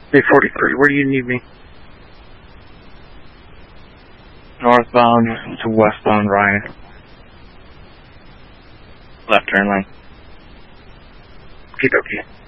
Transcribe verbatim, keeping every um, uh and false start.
eight forty-three, where do you need me? Northbound to westbound Ryan. Left turn lane. Okie dokie.